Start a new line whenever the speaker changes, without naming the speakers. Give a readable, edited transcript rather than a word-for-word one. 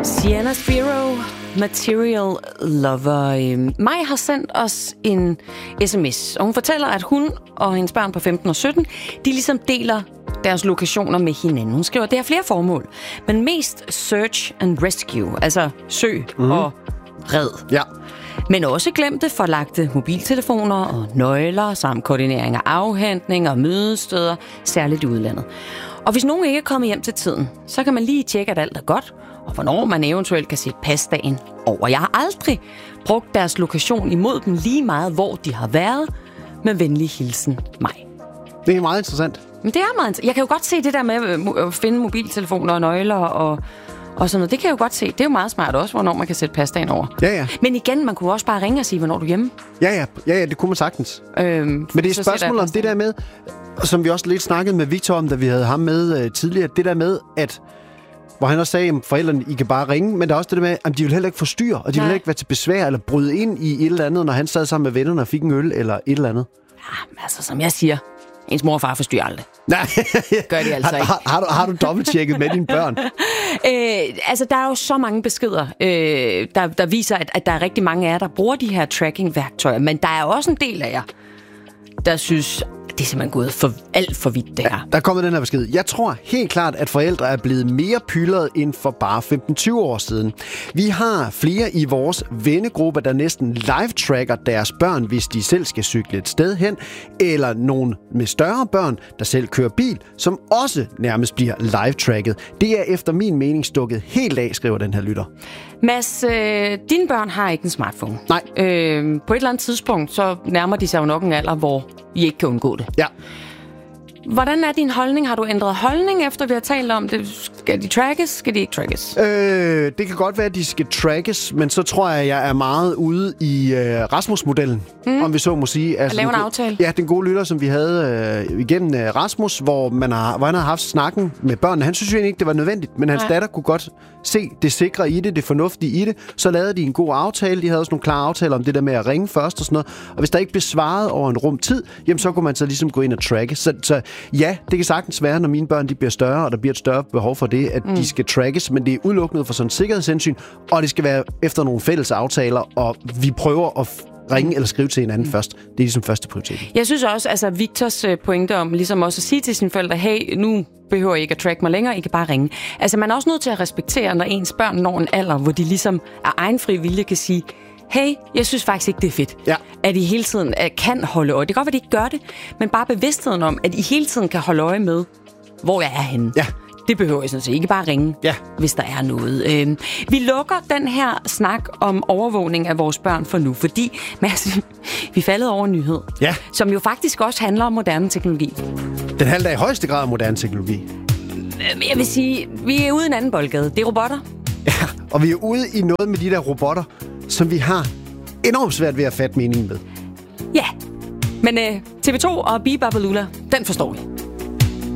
Sienna Spiro, Material Lover. Maj har sendt os en sms, og hun fortæller, at hun og hendes børn på 15 og 17, de ligesom deler deres lokationer med hinanden. Hun skriver, at det har flere formål, men mest search and rescue, altså søg og red.
Ja.
Men også glemte forlagte mobiltelefoner og nøgler, samt koordinering af afhentning og mødesteder, særligt i udlandet. Og hvis nogen ikke er kommet hjem til tiden, så kan man lige tjekke, at alt er godt, og hvornår man eventuelt kan sætte pasdagen over. Jeg har aldrig brugt deres lokation imod dem lige meget, hvor de har været. Med venlig hilsen, mig.
Det er meget interessant.
Men det er meget interessant. Jeg kan jo godt se det der med at finde mobiltelefoner og nøgler og sådan noget. Det kan jeg jo godt se. Det er jo meget smart også, hvornår man kan sætte pasdagen over.
Ja.
Men igen, man kunne også bare ringe og sige, hvornår du er hjemme. Ja,
det kunne man sagtens. Men det er et spørgsmål om det der med, som vi også lidt snakkede med Victor om, da vi havde ham med tidligere, det der med, at hvor han også sagde, at forældrene, I kan bare ringe, men der er også det der med, at de vil heller ikke forstyrre, og de vil heller ikke være til besvær eller bryde ind i et eller andet, når han sad sammen med vennerne og fik en øl eller et eller andet.
Ja, altså som jeg siger, ens mor og far forstyrrer aldrig.
Nej,
gør de altså ikke.
Har du dobbelttjekket med dine børn?
Altså, der er jo så mange beskeder, der viser, at der er rigtig mange af jer, der bruger de her tracking-værktøjer, men der er også en del af jer, der synes, det er simpelthen gået alt for vidt, det her.
Ja, der er kommet den her besked. Jeg tror helt klart, at forældre er blevet mere pyldret end for bare 15-20 år siden. Vi har flere i vores vennegruppe, der næsten live-tracker deres børn, hvis de selv skal cykle et sted hen, eller nogen med større børn, der selv kører bil, som også nærmest bliver live-tracket. Det er efter min mening stukket helt af, skriver den her lytter.
Mads, dine børn har ikke en smartphone.
Nej.
På et eller andet tidspunkt, så nærmer de sig jo nok en alder, hvor I ikke kan undgå det.
Ja.
Hvordan er din holdning? Har du ændret holdning, efter vi har talt om det? Skal de trackes? Skal de ikke trackes?
Det kan godt være, at de skal trackes, men så tror jeg er meget ude i Rasmus-modellen, om vi så må sige.
Altså, at lave en aftale?
Ja, den gode lytter, som vi havde igennem Rasmus, hvor han havde haft snakken med børnene. Han synes jo egentlig ikke, det var nødvendigt, men hans datter kunne godt se det sikre i det, det fornuftige i det. Så lavede de en god aftale. De havde også nogle klare aftaler om det der med at ringe først og sådan noget. Og hvis der ikke blev svaret over en rum tid, jamen så kunne man så ligesom gå ind og tracke. Så ja, det kan sagtens være, når mine børn de bliver større, og der bliver et større behov for det, at de skal trackes, men det er udelukkende for sådan en sikkerhedshensyn, og det skal være efter nogle fælles aftaler, og vi prøver at ringe eller skrive til hinanden først. Det er ligesom første prioritet.
Jeg synes også, altså Victors pointe om ligesom også at sige til sine forældre, hey, nu behøver I ikke at track mig længere, I kan bare ringe. Altså man er også nødt til at respektere, når ens børn når en alder, hvor de ligesom af egen fri vilje kan sige, hey, jeg synes faktisk ikke, det er fedt, at I hele tiden kan holde øje. Det kan godt være, at de ikke gør det, men bare bevidstheden om, at I hele tiden kan holde øje med, hvor jeg er henne.
Ja.
Det behøver I sådan set ikke bare ringe, hvis der er noget. Vi lukker den her snak om overvågning af vores børn for nu, fordi vi faldet over en nyhed, som jo faktisk også handler om moderne teknologi.
Den handler i højeste grad om moderne teknologi.
Jeg vil sige, vi er ude i en anden boldgade. Det er robotter.
Ja, og vi er ude i noget med de der robotter, som vi har enormt svært ved at fatte meningen med.
Ja, men TV2 og Bibabalula, den forstår vi.